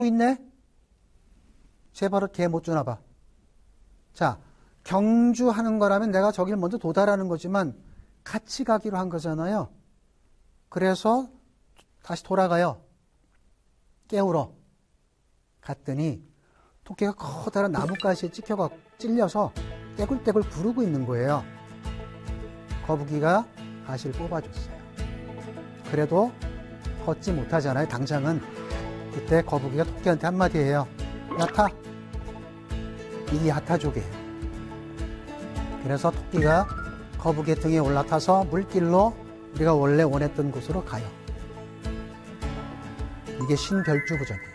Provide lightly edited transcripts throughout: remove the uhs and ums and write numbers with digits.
있네? 쟤 바로 걔 못 주나 봐. 자, 경주하는 거라면 내가 저길 먼저 도달하는 거지만 같이 가기로 한 거잖아요. 그래서 다시 돌아가요. 깨우러. 갔더니 토끼가 커다란 나뭇가지에 찔려서 떼굴떼굴 구르고 있는 거예요. 거북이가 가시를 뽑아줬어요. 그래도 걷지 못하잖아요, 당장은. 그때 거북이가 토끼한테 한마디 해요. 야, 타. 이게 야타족이에요. 그래서 토끼가 거북이 등에 올라타서 물길로 우리가 원래 원했던 곳으로 가요. 이게 신별주구전이에요.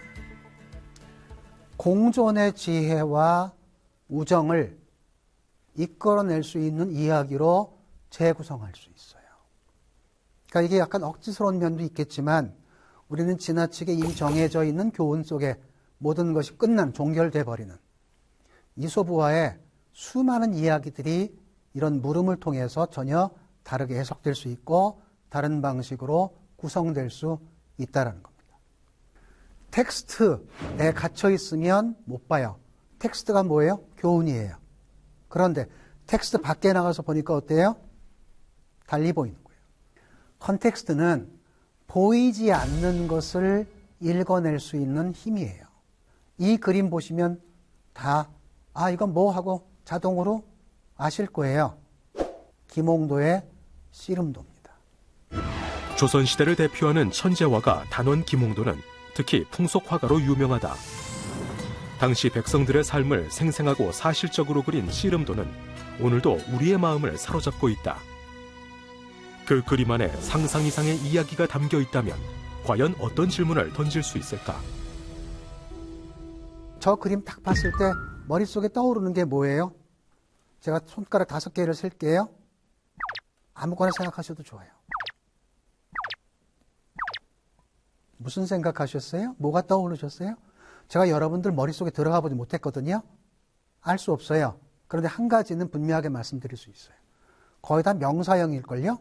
공존의 지혜와 우정을 이끌어낼 수 있는 이야기로 재구성할 수 있어요. 그러니까 이게 약간 억지스러운 면도 있겠지만 우리는 지나치게 이미 정해져 있는 교훈 속에 모든 것이 끝난 종결돼 버리는 이솝우화의 수많은 이야기들이 이런 물음을 통해서 전혀 다르게 해석될 수 있고 다른 방식으로 구성될 수 있다는 겁니다. 텍스트에 갇혀 있으면 못 봐요. 텍스트가 뭐예요? 교훈이에요. 그런데 텍스트 밖에 나가서 보니까 어때요? 달리 보이는 거예요. 컨텍스트는 보이지 않는 것을 읽어낼 수 있는 힘이에요. 이 그림 보시면 다 이건 뭐 하고 자동으로 아실 거예요. 김홍도의 씨름도입니다. 조선시대를 대표하는 천재화가 단원 김홍도는 특히 풍속화가로 유명하다. 당시 백성들의 삶을 생생하고 사실적으로 그린 씨름도는 오늘도 우리의 마음을 사로잡고 있다. 그 그림 안에 상상 이상의 이야기가 담겨 있다면 과연 어떤 질문을 던질 수 있을까? 저 그림 딱 봤을 때 머릿속에 떠오르는 게 뭐예요? 제가 손가락 5개를 쓸게요. 아무거나 생각하셔도 좋아요. 무슨 생각하셨어요? 뭐가 떠오르셨어요? 제가 여러분들 머릿속에 들어가 보지 못했거든요. 알 수 없어요. 그런데 한 가지는 분명하게 말씀드릴 수 있어요. 거의 다 명사형일걸요?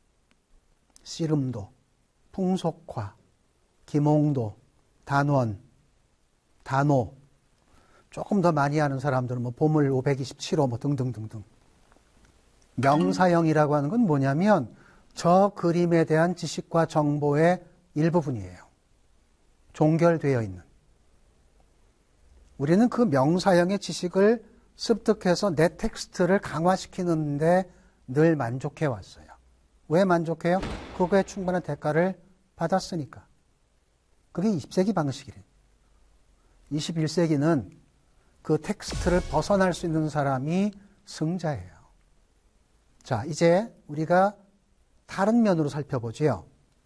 씨름도, 풍속화, 김홍도, 단원, 단오, 조금 더 많이 아는 사람들은 뭐 보물 527호 뭐 등등등등. 명사형이라고 하는 건 뭐냐면 저 그림에 대한 지식과 정보의 일부분이에요. 종결되어 있는. 우리는 그 명사형의 지식을 습득해서 내 텍스트를 강화시키는데 늘 만족해 왔어요. 왜 만족해요? 그거에 충분한 대가를 받았으니까. 그게 20세기 방식이래요. 21세기는 그 텍스트를 벗어날 수 있는 사람이 승자예요. 자, 이제 우리가 다른 면으로 살펴보지요.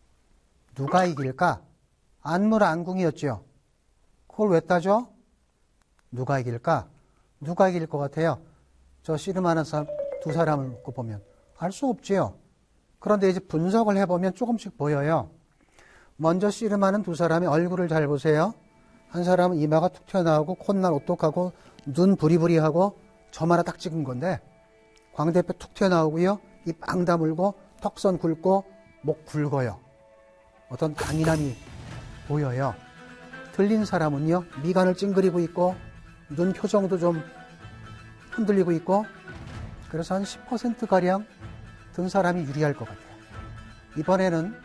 누가 이길까? 안물안궁이었죠. 그걸 왜 따져? 누가 이길까? 누가 이길 것 같아요? 저 씨름하는 사람, 두 사람을 놓고 보면 알 수 없지요. 그런데 이제 분석을 해보면 조금씩 보여요. 먼저 씨름하는 두 사람의 얼굴을 잘 보세요. 한 사람은 이마가 툭 튀어나오고 콧날 오똑하고 눈 부리부리하고 점 하나 딱 찍은 건데 광대뼈 툭 튀어나오고요. 입 빵 다물고 턱선 굵고 목 굵어요. 어떤 강인함이 보여요. 틀린 사람은요. 미간을 찡그리고 있고 눈 표정도 좀 흔들리고 있고 그래서 한 10%가량 든 사람이 유리할 것 같아요. 이번에는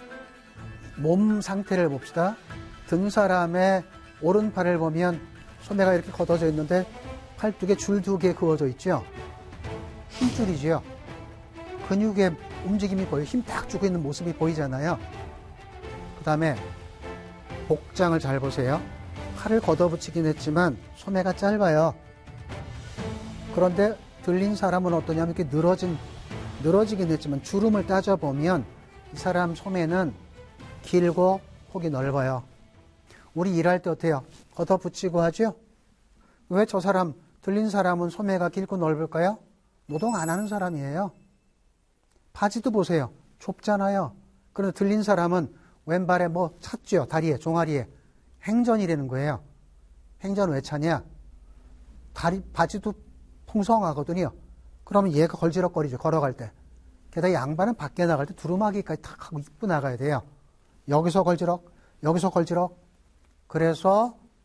몸 상태를 봅시다. 든 사람의 오른팔을 보면 소매가 이렇게 걷어져 있는데 팔 2개, 줄 2개 그어져 있죠. 힘줄이죠. 근육의 움직임이 보여요. 힘 딱 주고 있는 모습이 보이잖아요. 그 다음에 복장을 잘 보세요. 팔을 걷어붙이긴 했지만 소매가 짧아요. 그런데 들린 사람은 어떠냐면 이렇게 늘어지긴 했지만 주름을 따져보면 이 사람 소매는 길고 폭이 넓어요. 우리 일할 때 어때요? 걷어붙이고 하죠? 왜 저 사람, 들린 사람은 소매가 길고 넓을까요? 노동 안 하는 사람이에요. 바지도 보세요. 좁잖아요. 그런데 들린 사람은 왼발에 뭐 찼죠? 다리에, 종아리에. 행전이라는 거예요. 행전 왜 차냐? 바지도 풍성하거든요. 그러면 얘가 걸지럭거리죠. 걸어갈 때. 게다가 양반은 밖에 나갈 때 두루마기까지 탁 하고 입고 나가야 돼요. 여기서 걸지럭, 여기서 걸지럭. 그래서